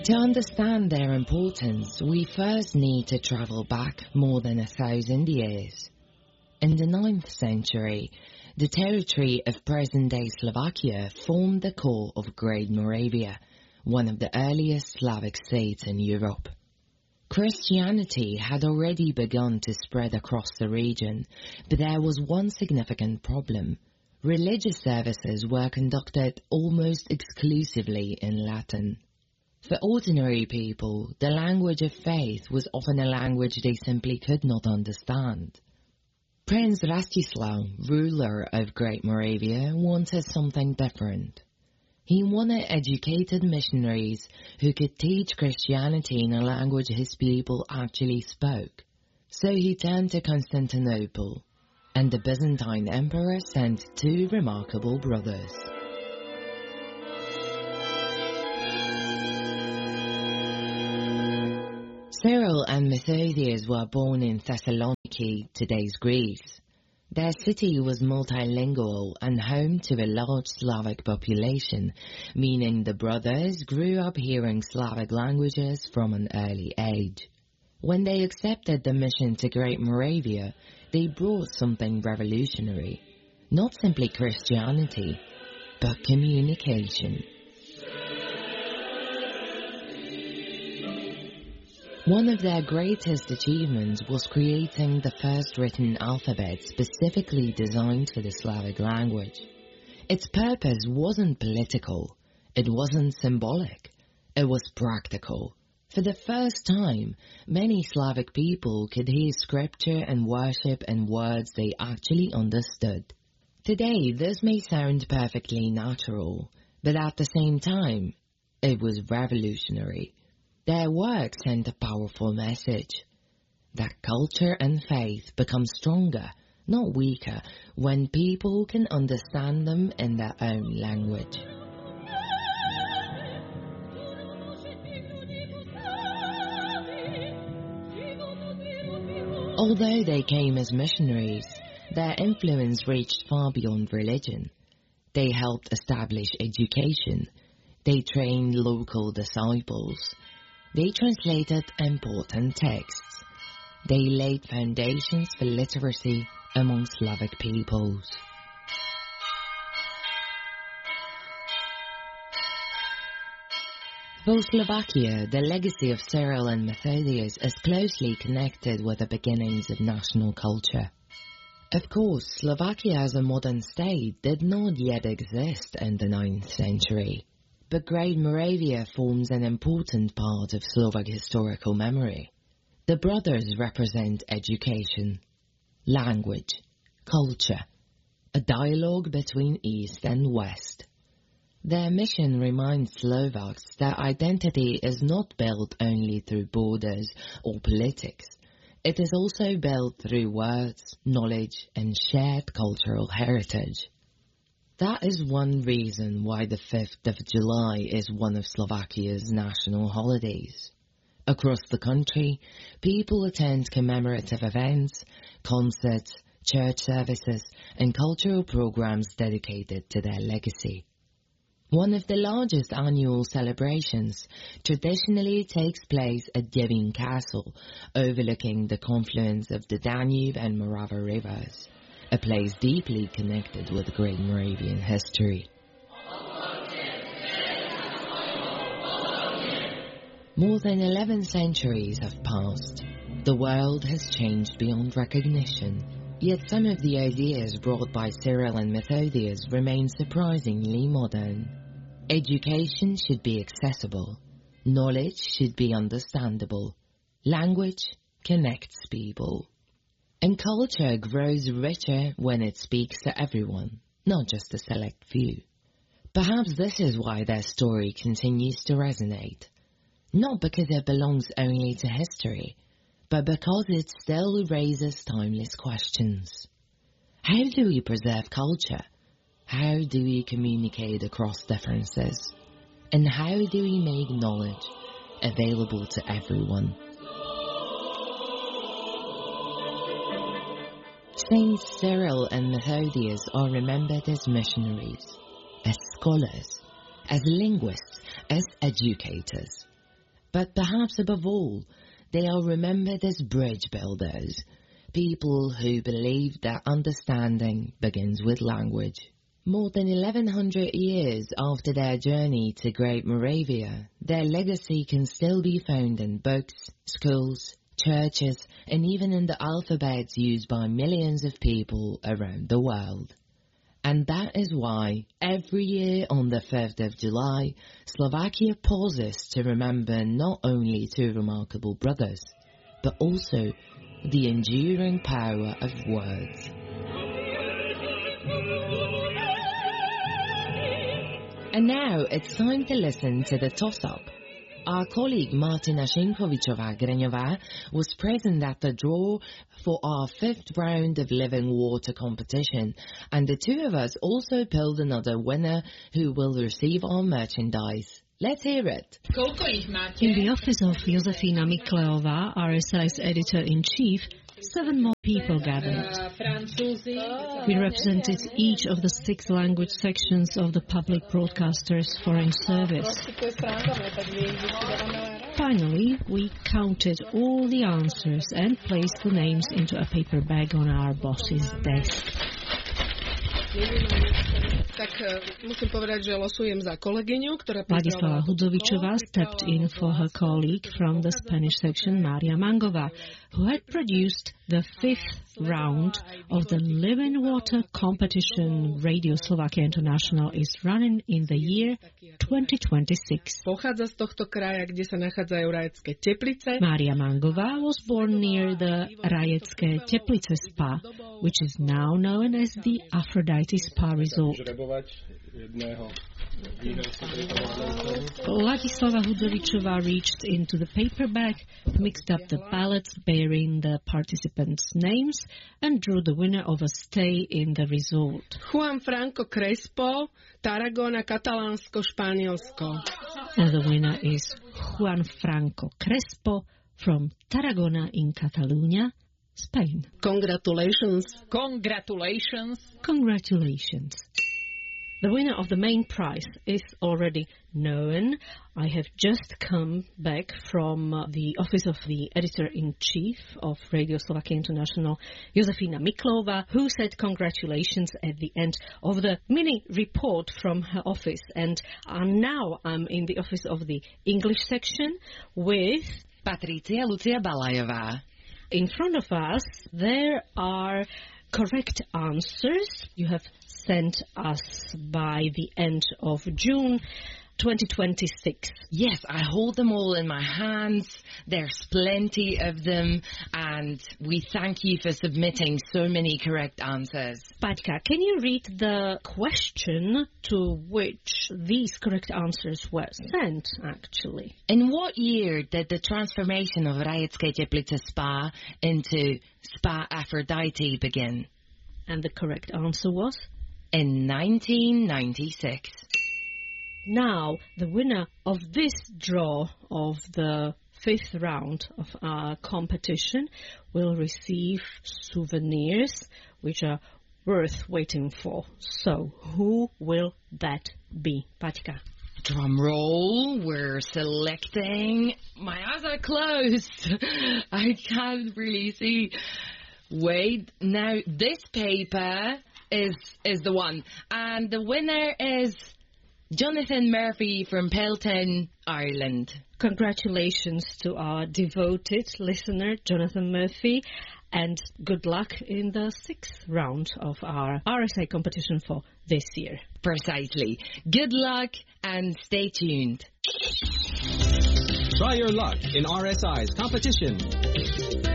To understand their importance, we first need to travel back more than 1,000 years. In the 9th century, the territory of present-day Slovakia formed the core of Great Moravia, one of the earliest Slavic states in Europe. Christianity had already begun to spread across the region, but there was one significant problem. Religious services were conducted almost exclusively in Latin. For ordinary people, the language of faith was often a language they simply could not understand. Prince Rastislav, ruler of Great Moravia, wanted something different. He wanted educated missionaries who could teach Christianity in a language his people actually spoke. So he turned to Constantinople, and the Byzantine emperor sent two remarkable brothers. Cyril and Methodius were born in Thessaloniki, today's Greece. Their city was multilingual and home to a large Slavic population, meaning the brothers grew up hearing Slavic languages from an early age. When they accepted the mission to Great Moravia, they brought something revolutionary. Not simply Christianity, but communication. One of their greatest achievements was creating the first written alphabet specifically designed for the Slavic language. Its purpose wasn't political, it wasn't symbolic, it was practical. For the first time, many Slavic people could hear scripture and worship in words they actually understood. Today, this may sound perfectly natural, but at the same time, it was revolutionary. Their work sent a powerful message that culture and faith become stronger, not weaker, when people can understand them in their own language. Although they came as missionaries, their influence reached far beyond religion. They helped establish education. They trained local disciples. They translated important texts. They laid foundations for literacy among Slavic peoples. For Slovakia, the legacy of Cyril and Methodius is closely connected with the beginnings of national culture. Of course, Slovakia as a modern state did not yet exist in the 9th century. But Great Moravia forms an important part of Slovak historical memory. The brothers represent education, language, culture, a dialogue between East and West. Their mission reminds Slovaks that identity is not built only through borders or politics. It is also built through words, knowledge, and shared cultural heritage. That is one reason why the 5th of July is one of Slovakia's national holidays. Across the country, people attend commemorative events, concerts, church services, and cultural programs dedicated to their legacy. One of the largest annual celebrations traditionally takes place at Devin Castle, overlooking the confluence of the Danube and Morava rivers, a place deeply connected with Great Moravian history. More than 11 centuries have passed. The world has changed beyond recognition, yet some of the ideas brought by Cyril and Methodius remain surprisingly modern. Education should be accessible. Knowledge should be understandable. Language connects people. And culture grows richer when it speaks to everyone, not just a select few. Perhaps this is why their story continues to resonate. Not because it belongs only to history, but because it still raises timeless questions. How do we preserve culture? How do we communicate across differences? And how do we make knowledge available to everyone? Saints Cyril and Methodius are remembered as missionaries, as scholars, as linguists, as educators. But perhaps above all, they are remembered as bridge builders, people who believe that understanding begins with language. More than 1100 years after their journey to Great Moravia, their legacy can still be found in books, schools, churches, and even in the alphabets used by millions of people around the world. And that is why, every year on the 5th of July, Slovakia pauses to remember not only two remarkable brothers, but also the enduring power of words. And now it's time to listen to the toss-up. Our colleague Martina Šinkovičová-Greňová was present at the draw for our 5th round of Living Water competition, and the two of us also pulled another winner who will receive our merchandise. Let's hear it. In the office of Josefina Mikleová, RSI's editor-in-chief, 7 more people gathered. We represented each of the 6 language sections of the public broadcaster's foreign service. Finally, we counted all the answers and placed the names into a paper bag on our boss's desk. Vladislava Hudzovičová stepped in for her colleague from the Spanish section, Maria Mangova, who had produced the 5th round of the Living Water competition Radio Slovakia International is running in the year 2026. Maria Mangova was born near the Rajecké Teplice Spa, which is now known as the Aphrodite Spa Resort. Vladislava Hudzovičová reached into the paper bag, mixed up the ballots bearing the participants' names, and drew the winner of a stay in the resort. Juan Franco Crespo, Tarragona, Catalánsko, Španielsko. And the winner is Juan Franco Crespo from Tarragona in Catalonia, Spain. Congratulations. Congratulations. Congratulations. The winner of the main prize is already known. I have just come back from the office of the editor-in-chief of Radio Slovakia International, Josefina Mikleová, who said congratulations at the end of the mini report from her office. And now I'm in the office of the English section with Patricia Lucia Balajová. In front of us, there are correct answers you have sent us by the end of June 2026. Yes, I hold them all in my hands. There's plenty of them, and we thank you for submitting so many correct answers. Patka, can you read the question to which these correct answers were sent, actually? In what year did the transformation of Rajecké Teplice Spa into Spa Aphrodite begin? And the correct answer was? In 1996. Now, the winner of this draw of the 5th round of our competition will receive souvenirs which are worth waiting for. So, who will that be? Patka. Drum roll, we're selecting. My eyes are closed. I can't really see. Wait, now this paper is the one. And the winner is Jonathan Murphy from Pelton, Ireland. Congratulations to our devoted listener, Jonathan Murphy, and good luck in the 6th round of our RSI competition for this year. Precisely. Good luck and stay tuned. Try your luck in RSI's competition.